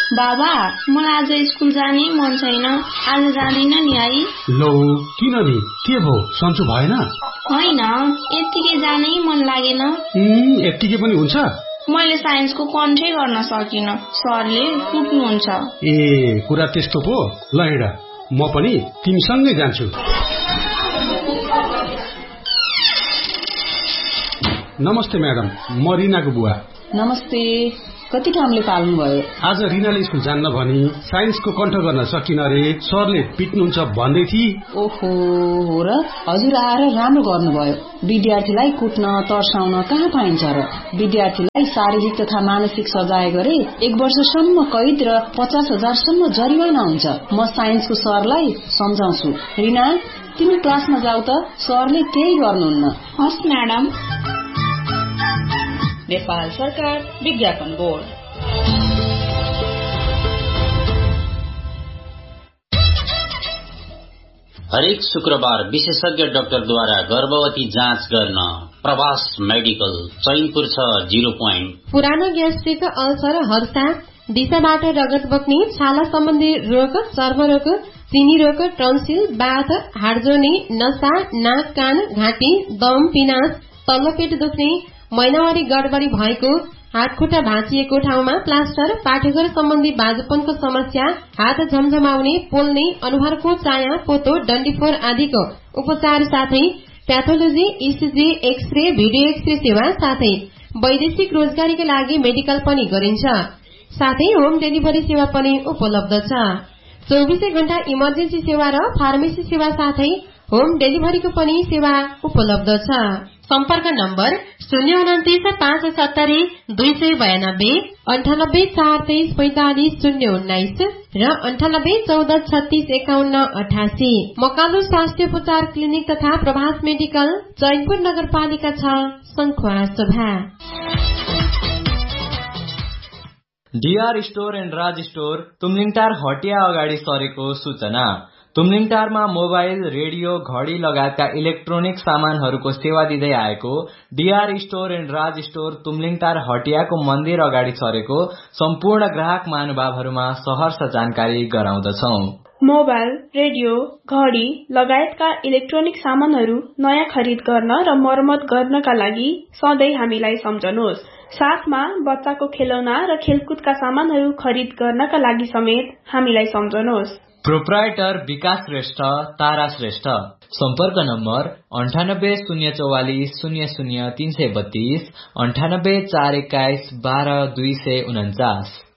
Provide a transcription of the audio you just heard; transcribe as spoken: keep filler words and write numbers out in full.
बाबा, मलाई आज स्कुल जाने मन छैन, आज जाँदिन नि है। लौ, किन नि? के भो, सन्चो भएन? होइन, यत्तिकै जानै मन लागेन। यत्तिकै पनि हुन्छ? मैले साइन्सको कन्ठै गर्न सकिन, सरले कुट्नुहुन्छ। ए, कुरा त्यस्तो पो? ल हिँड, म पनि तिमीसँगै जान्छु। नमस्ते म्याडम, म रिनाको बुवा। नमस्ते। कति कामले पाल्नु भयो? आज रिनाले स्कुल जान्न भनी साइन्सको कण्ठ गर्न सकिन रे, सरले पिट्नुहुन्छ भन्दै थिए। ओहो, हो र? हजुर आएर राम्रो गर्नुभयो। विद्यार्थीलाई कुट्न तर्साउन कहाँ पाइन्छ र? विद्यार्थीलाई शारीरिक तथा मानसिक सजाय गरे एक वर्षसम्म कैद र पचास हजारसम्म जरिवाना हुन्छ। म साइन्सको सरलाई सम्झाउँछु। रिना, तिमी क्लासमा जाऊ त, सरले केही गर्नुहुन्न। हस् म्याडम। नेपाल सरकार विज्ञापन बोर्ड। हरेक शुक्रबार विशेषज्ञ डाक्टरद्वारा गर्भवती जाँच गर्न प्रवास मेडिकल चैनपुर छ जीरो पोइन्ट। पुरानो ग्यास्ट्रिक, अल्सर, हर्षा, दिशाबाट रगत बग्ने, छाला सम्बन्धी रोग, चर्मरोग, चिनी रोग, टन्सिल, बाथ, हाडजोर्नी, नसा, नाक, कान, घाँटी, दम, पिनास, तल्लो पेट दुख्ने, महिनावारी गडबडी भएको, हात खुट्टा भाँचिएको ठाउँमा प्लास्टर, पाठेघर सम्बन्धी बाजुपनको समस्या, हात झमझमाउने, पोल्ने, अनुहारको चाया, पोतो, डन्डीफोर आदिको उपचार साथै pathology, ECG, x-ray, video x-ray सेवा साथै वैदेशिक रोजगारीका लागि मेडिकल पनि गरिन्छ। साथै होम डेलिभरी सेवा पनि उपलब्ध छ। चौबिसै घण्टा इमर्जेन्सी सेवा र फार्मेसी सेवा साथै होम डेलिभरीको पनि सेवा उपलब्ध छ। सम्पर्क नम्बर शून्य उन्तिस पाँच सत्तरी दुई सय बयानब्बे, अन्ठानब्बे चार तेइस पैंतालिस शून्य उन्नाइस र अन्ठानब्बे चौध छत्तीस एकाउन्न अठासी। मकालु स्वास्थ्य उपचार क्लिनिक तथा प्रभास मेडिकल चैनपुर नगरपालिका छ, सङ्खुवा सभा। DR store and Raj store Tumlingtar हटिया अगाडि सरेको सूचना। तुमलिङटारमा मोबाइल, रेडियो, घड़ी लगायतका इलेक्ट्रोनिक सामानहरूको सेवा दिँदै आएको DR store and Raj store Tumlingtar हटियाको मन्दिर अगाडि सरेको सम्पूर्ण ग्राहक महानुभावहरूमा सहर्ष जानकारी गराउँदछौ। मोबाइल, रेडियो, घड़ी लगायतका इलेक्ट्रोनिक सामानहरू नयाँ खरिद गर्न र मर्मत गर्नका लागि सधैँ हामीलाई सम्झनुहोस्। साथमा बच्चाको खेलौना र खेलकुदका सामानहरू खरिद गर्नका लागि समेत हामीलाई सम्झनुहोस्। प्रोप्राइटर विकास श्रेष्ठ, तारा श्रेष्ठ। सम्पर्क नम्बर अन्ठानब्बे शून्य चौवालिस शून्य शून्य तीन सय बत्तीस, अन्ठानब्बे चार एक्काइस बाह्र दुई सय उन्चास।